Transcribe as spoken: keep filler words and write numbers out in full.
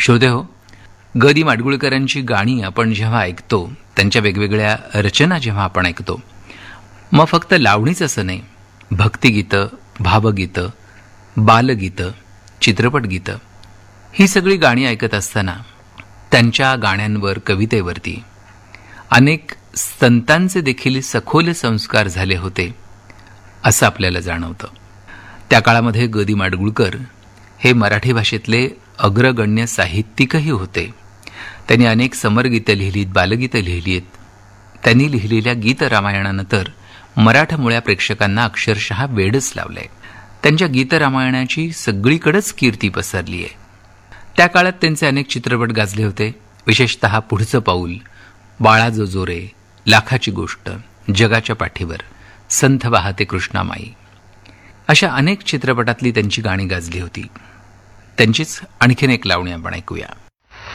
श्रोते हो, ग दी माडगुळकरांची गाणी आपण जेव्हा ऐकतो, त्यांच्या वेगवेगळ्या रचना जेव्हा आपण ऐकतो, मग फक्त लावणीच असं नाही, भक्तिगीतं, भावगीतं, बालगीतं, चित्रपटगीतं ही सगळी गाणी ऐकत असताना त्यांच्या गाण्यांवर, कवितेवरती अनेक संतांचे देखील सखोल संस्कार झाले होते असं आपल्याला जाणवतं. त्या काळामध्ये ग दी माडगुळकर हे मराठी भाषेतले अग्रगण्य साहित्यिकही होते. त्यांनी अनेक समरगीतं लिहिलीत, बालगीतं लिहिलीत. त्यांनी लिहिलेल्या गीत रामायणानं तर मराठमोळ्या प्रेक्षकांना अक्षरशः वेडच लावलंय. त्यांच्या गीत रामायणाची सगळीकडेच कीर्ती पसरली आहे. त्या काळात त्यांचे अनेक चित्रपट गाजले होते. विशेषतः पुढचं पाऊल, बाळा जो जोरे, लाखाची गोष्ट, जगाच्या पाठीवर, संथ वाहते कृष्णामाई अशा अनेक चित्रपटातली त्यांची गाणी गाजली होती. त्यांचीच आणखीन एक लावणी आपण ऐकूया.